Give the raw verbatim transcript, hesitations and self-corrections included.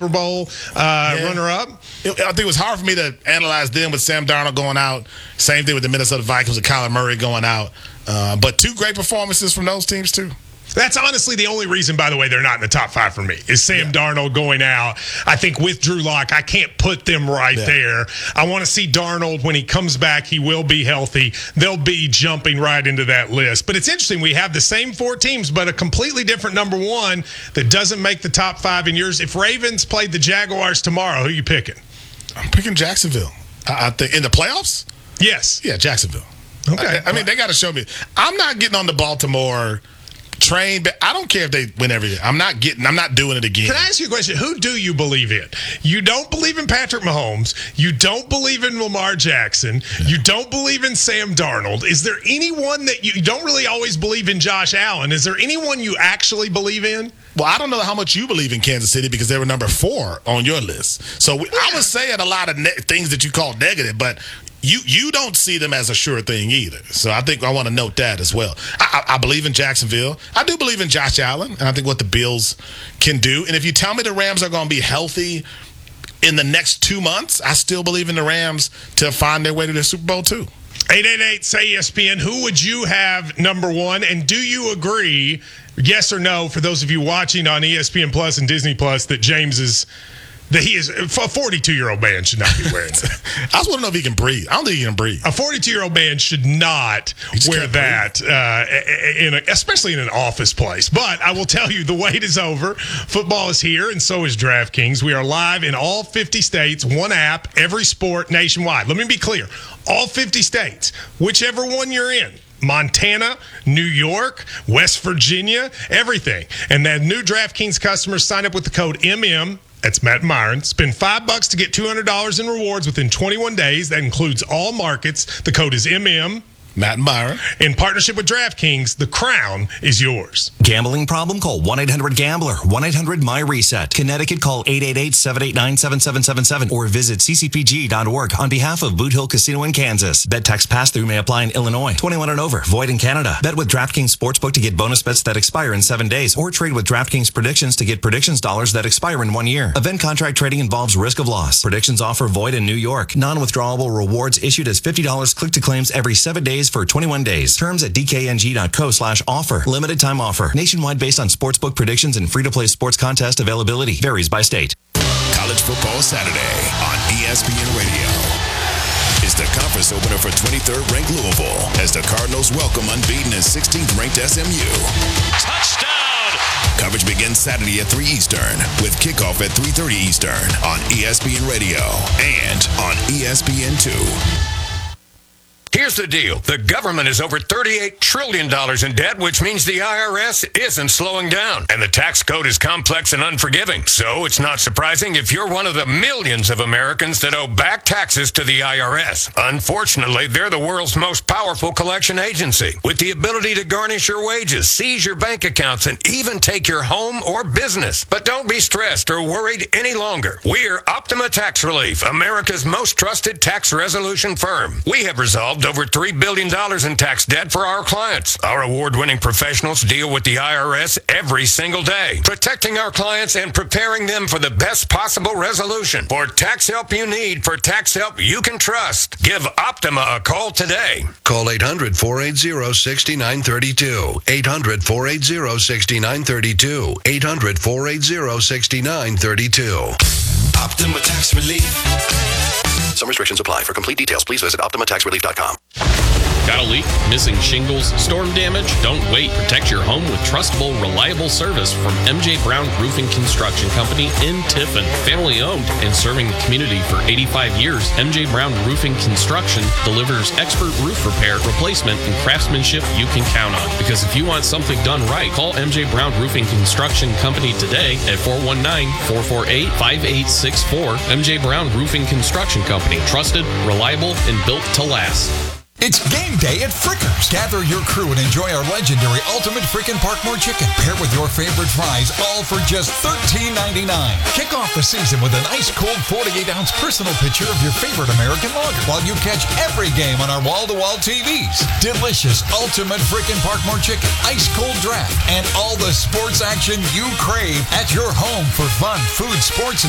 Super Bowl uh, yeah. runner-up. It, I think it was hard for me to analyze them with Sam Darnold going out. Same thing with the Minnesota Vikings with Kyler Murray going out. Uh, but two great performances from those teams, too. That's honestly the only reason, by the way, they're not in the top five for me, is Sam yeah. Darnold going out. I think with Drew Lock, I can't put them right yeah. there. I want to see Darnold, when he comes back, he will be healthy. They'll be jumping right into that list. But it's interesting. We have the same four teams, but a completely different number one that doesn't make the top five in yours. If Ravens played the Jaguars tomorrow, who are you picking? I'm picking Jacksonville. I, I think in the playoffs? Yes. Yeah, Jacksonville. Okay. I, I mean, they got to show me. I'm not getting on the Baltimore train, but I don't care if they win every year. I'm not getting. I'm not doing it again. Can I ask you a question? Who do you believe in? You don't believe in Patrick Mahomes. You don't believe in Lamar Jackson. Yeah. You don't believe in Sam Darnold. Is there anyone that you, you don't really always believe in? Josh Allen. Is there anyone you actually believe in? Well, I don't know how much you believe in Kansas City because they were number four on your list. So we, yeah. I was saying a lot of ne- things that you call negative, but you you don't see them as a sure thing either. So I think I want to note that as well. I, I, I believe in Jacksonville. I do believe in Josh Allen, and I think what the Bills can do. And if you tell me the Rams are going to be healthy in the next two months, I still believe in the Rams to find their way to the Super Bowl too. eight eight eight, S A Y E S P N. Who would you have number one? And do you agree, yes or no, for those of you watching on E S P N Plus and Disney Plus, that James is that he is a forty-two-year-old man should not be wearing that? I just want to know if he can breathe. I don't think he can breathe. A forty-two-year-old man should not wear that, uh, in a, especially in an office place. But I will tell you, the wait is over. Football is here, and so is DraftKings. We are live in all fifty states, one app, every sport nationwide. Let me be clear. All fifty states, whichever one you're in. Montana, New York, West Virginia, everything. And then new DraftKings customers sign up with the code M M. That's Matt Myron. Spend five bucks to get two hundred dollars in rewards within twenty-one days. That includes all markets. The code is M M. Matt and Myron. In partnership with DraftKings, the crown is yours. Gambling problem? Call one eight hundred gambler. one eight hundred my reset. Connecticut, call eight eight eight, seven eight nine, seven seven seven seven or visit c c p g dot org on behalf of Boot Hill Casino in Kansas. Bet tax pass-through may apply in Illinois. twenty-one and over. Void in Canada. Bet with DraftKings Sportsbook to get bonus bets that expire in seven days or trade with DraftKings Predictions to get predictions dollars that expire in one year. Event contract trading involves risk of loss. Predictions offer void in New York. Non-withdrawable rewards issued as fifty dollars click-to-claims every seven days for twenty-one days. Terms at d k n g dot co slash offer. Limited time offer. Nationwide based on sportsbook predictions and free-to-play sports contest availability. Varies by state. College Football Saturday on E S P N Radio is the conference opener for twenty-third ranked Louisville as the Cardinals welcome unbeaten and sixteenth ranked S M U. Touchdown! Coverage begins Saturday at three Eastern with kickoff at three thirty Eastern on E S P N Radio and on E S P N two. Here's the deal. The government is over thirty-eight trillion dollars in debt, which means the I R S isn't slowing down. And the tax code is complex and unforgiving. So it's not surprising if you're one of the millions of Americans that owe back taxes to the I R S. Unfortunately, they're the world's most powerful collection agency, with the ability to garnish your wages, seize your bank accounts, and even take your home or business. But don't be stressed or worried any longer. We're Optima Tax Relief, America's most trusted tax resolution firm. We have resolved over three billion dollars in tax debt for our clients. Our award-winning professionals deal with the I R S every single day, protecting our clients and preparing them for the best possible resolution. For tax help you need, for tax help you can trust, give Optima a call today. Call eight hundred, four eight zero, six nine three two. eight hundred, four eight zero, six nine three two. eight hundred, four eight zero, six nine three two. Optima Tax Relief. Some restrictions apply. For complete details, please visit optima tax relief dot com. Got a leak? Missing shingles? Storm damage? Don't wait. Protect your home with trustable, reliable service from M J Brown Roofing Construction Company in Tiffin. Family owned and serving the community for eighty-five years, M J Brown Roofing Construction delivers expert roof repair, replacement, and craftsmanship you can count on. Because if you want something done right, call M J Brown Roofing Construction Company today at four one nine, four four eight, five eight six four. M J Brown Roofing Construction Company. Trusted, reliable, and built to last. It's game day at Frickers. Gather your crew and enjoy our legendary Ultimate Frickin' Parkmore Chicken. Pair with your favorite fries, all for just thirteen ninety-nine. Kick off the season with an ice cold forty-eight ounce personal picture of your favorite American lager while you catch every game on our wall-to-wall T Vs. Delicious Ultimate Frickin' Parkmore Chicken, ice cold draft, and all the sports action you crave at your home for fun, food, sports, and